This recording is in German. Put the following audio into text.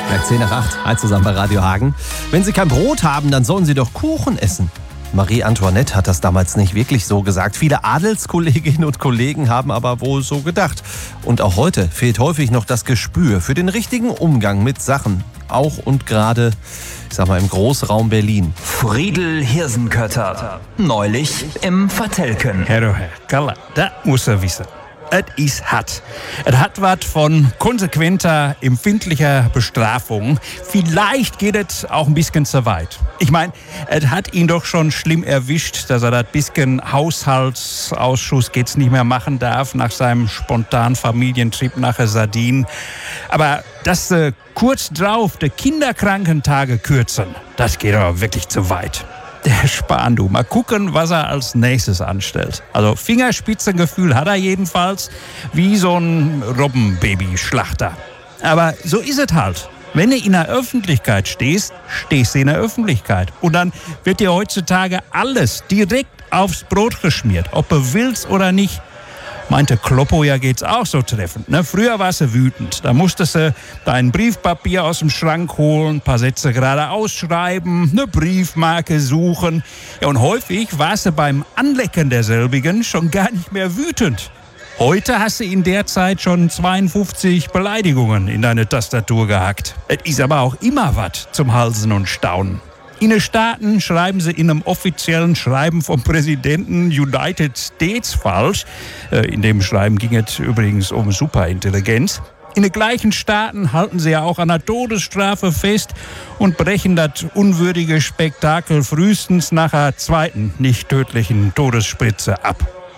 Gleich 10 nach 8. Hi zusammen bei Radio Hagen. Wenn Sie kein Brot haben, dann sollen Sie doch Kuchen essen. Marie Antoinette hat das damals nicht wirklich so gesagt. Viele Adelskolleginnen und Kollegen haben aber wohl so gedacht. Und auch heute fehlt häufig noch das Gespür für den richtigen Umgang mit Sachen. Auch und gerade, ich sag mal, im Großraum Berlin. Friedel Hirsenkötter. Neulich im Vertelken. Herr Kalla, das muss er wissen. Es ist hart. Es hat was von konsequenter, empfindlicher Bestrafung. Vielleicht geht es auch ein bisschen zu weit. Ich meine, es hat ihn doch schon schlimm erwischt, dass er das bisschen Haushaltsausschuss geht's nicht mehr machen darf nach seinem spontanen Familientrip nach Sardinien. Aber dass sie kurz drauf die Kinderkrankentage kürzen, das geht aber wirklich zu weit. Der Spahn, du. Mal gucken, was er als nächstes anstellt. Also Fingerspitzengefühl hat er jedenfalls, wie so ein Robbenbaby-Schlachter. Aber so ist es halt. Wenn du in der Öffentlichkeit stehst, stehst du in der Öffentlichkeit. Und dann wird dir heutzutage alles direkt aufs Brot geschmiert, ob du willst oder nicht. Meinte Kloppo, ja geht's auch so treffend. Ne? Früher warst du wütend. Da musstest du dein Briefpapier aus dem Schrank holen, ein paar Sätze gerade ausschreiben, eine Briefmarke suchen. Ja, und häufig warst du beim Anlecken derselbigen schon gar nicht mehr wütend. Heute hast du in der Zeit schon 52 Beleidigungen in deine Tastatur gehackt. Es ist aber auch immer was zum Halsen und Staunen. In den Staaten schreiben sie in einem offiziellen Schreiben vom Präsidenten United States falsch. In dem Schreiben ging es übrigens um Superintelligenz. In den gleichen Staaten halten sie ja auch an der Todesstrafe fest und brechen das unwürdige Spektakel frühestens nach der zweiten nicht tödlichen Todesspritze ab.